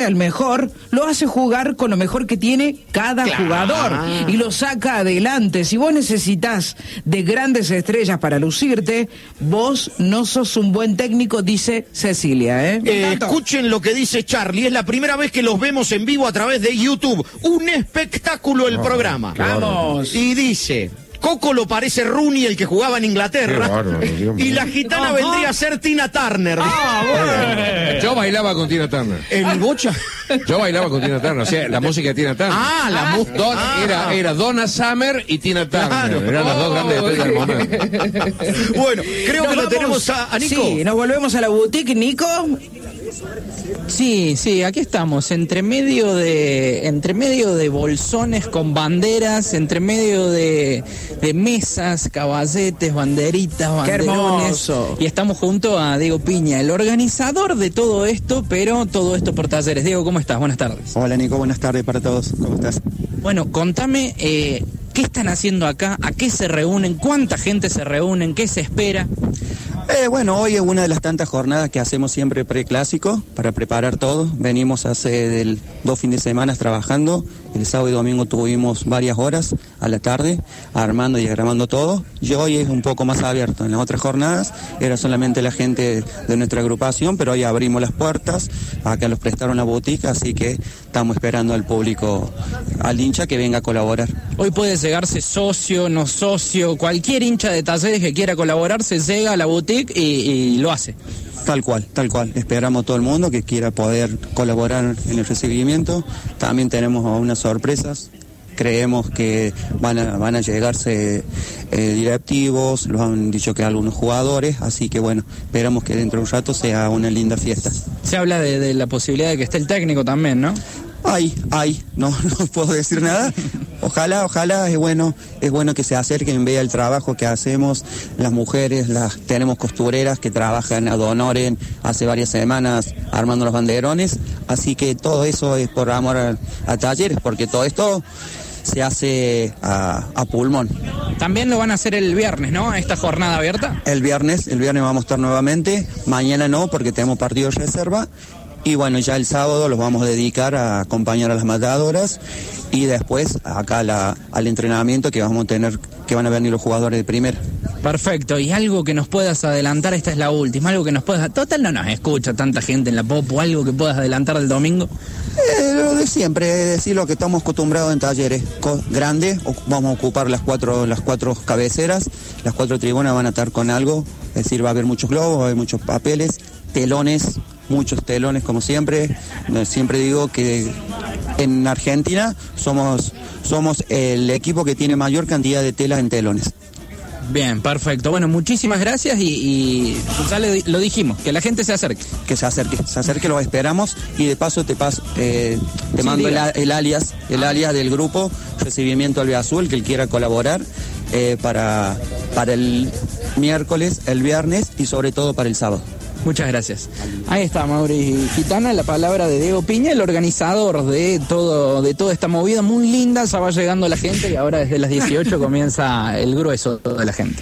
el mejor, lo hace jugar con lo mejor que tiene cada jugador y lo saca adelante. Si vos necesitas de grandes estrellas para lucirte, vos no sos un buen técnico, dice Cecilia. Escuchen lo que dice Charlie, es la primera vez que los vemos en vivo a través de YouTube. Un espectáculo el programa. Vamos. Y dice... Coco lo parece Rooney, el que jugaba en Inglaterra. Bárbaro, y la gitana vendría a ser Tina Turner. Bueno. Yo bailaba con Tina Turner. ¿En Bocha? Yo bailaba con Tina Turner, o sea, la música de Tina Turner. Era Donna Summer y Tina Turner. Claro. Eran las dos grandes estrellas del momento. Bueno, creo que lo tenemos a Nico. Sí, nos volvemos a la boutique, Nico. Sí, aquí estamos, entre medio de bolsones con banderas, entre medio de mesas, caballetes, banderitas, banderones. Y estamos junto a Diego Piña, el organizador de todo esto, pero todo esto por Talleres. Diego, ¿cómo estás? Buenas tardes. Hola Nico, buenas tardes para todos. ¿Cómo estás? Bueno, contame, ¿qué están haciendo acá? ¿A qué se reúnen? ¿Cuánta gente se reúnen? ¿Qué se espera? Bueno, hoy es una de las tantas jornadas que hacemos siempre preclásico para preparar todo. Venimos hace 2 fines de semana trabajando. El sábado y domingo tuvimos varias horas a la tarde armando y diagramando todo. Y hoy es un poco más abierto. En las otras jornadas era solamente la gente de nuestra agrupación, pero hoy abrimos las puertas. Acá nos prestaron la boutique, así que estamos esperando al público, al hincha que venga a colaborar. Hoy puede llegarse socio, no socio, cualquier hincha de Talleres que quiera colaborar se llega a la boutique y lo hace. Tal cual. Esperamos todo el mundo que quiera poder colaborar en el recibimiento. También tenemos unas sorpresas. Creemos que van a llegarse directivos, los han dicho que algunos jugadores, así que bueno, esperamos que dentro de un rato sea una linda fiesta. Se habla de la posibilidad de que esté el técnico también, ¿no? No puedo decir nada. Ojalá, es bueno que se acerquen, vean el trabajo que hacemos, las mujeres, tenemos costureras que trabajan ad honorem hace varias semanas armando los banderones, así que todo eso es por amor a Talleres, porque todo esto se hace a pulmón. También lo van a hacer el viernes, ¿no? Esta jornada abierta. El viernes vamos a estar nuevamente, mañana no, porque tenemos partido de reserva. Y bueno, ya el sábado los vamos a dedicar a acompañar a las matadoras y después acá al entrenamiento que vamos a tener, que van a venir los jugadores de primera. Perfecto, y algo que nos puedas adelantar, esta es la última, algo que nos puedas... Total no nos escucha tanta gente en la Popo, algo que puedas adelantar del domingo. Lo de siempre, decir lo que estamos acostumbrados en Talleres, grande, vamos a ocupar las cuatro cabeceras, las 4 tribunas van a estar con algo, es decir, va a haber muchos globos, va a haber muchos papeles, telones, muchos telones como siempre. Siempre digo que en Argentina somos el equipo que tiene mayor cantidad de telas en telones. Bien, perfecto. Bueno, muchísimas gracias y ya lo dijimos, que la gente se acerque. Que se acerque, lo esperamos y de paso te mando el alias del grupo, Recibimiento Albiazul, que él quiera colaborar para el miércoles, el viernes y sobre todo para el sábado. Muchas gracias. Ahí está, Mauri Gitana, la palabra de Diego Piña, el organizador de toda esta movida muy linda. Ya va llegando la gente y ahora desde las 18 comienza el grueso de la gente.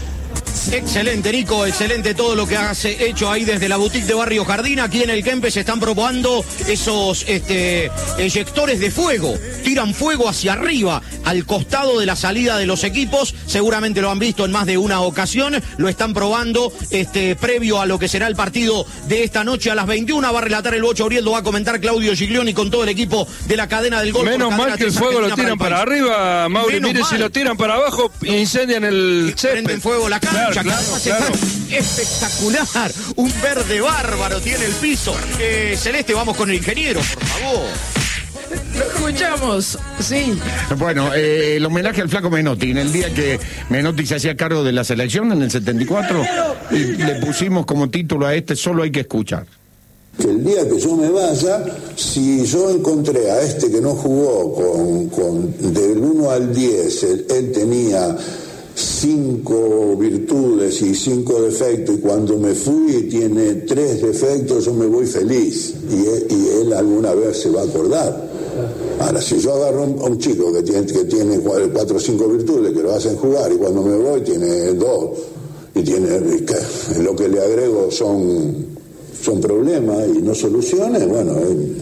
Excelente, Nico, excelente todo lo que has hecho ahí desde la boutique de Barrio Jardín. Aquí en el Kempes se están probando esos eyectores de fuego. Tiran fuego hacia arriba, al costado de la salida de los equipos. Seguramente lo han visto en más de una ocasión. Lo están probando previo a lo que será el partido de esta noche a las 21. Va a relatar el Bocho Auriel, lo va a comentar Claudio Giglioni con todo el equipo de la cadena del gol. Menos mal que el fuego lo tiran para arriba, Mauri. Mire, si lo tiran para abajo, incendian el césped. Prenden fuego la cancha. Claro. Espectacular, un verde bárbaro tiene el piso. Celeste, vamos con el ingeniero, por favor. Lo escuchamos, sí. Bueno, el homenaje al flaco Menotti, en el día que Menotti se hacía cargo de la selección en el 74, y le pusimos como título a solo hay que escuchar. Que el día que yo me vaya, si yo encontré a que no jugó con del 1 al 10, él tenía 5 virtudes y 5 defectos, y cuando me fui tiene 3 defectos, yo me voy feliz, y él alguna vez se va a acordar. Ahora, si yo agarro a un chico que tiene 4 o 5 virtudes, que lo hacen jugar, y cuando me voy tiene 2, y lo que le agrego son problemas y no soluciones, bueno,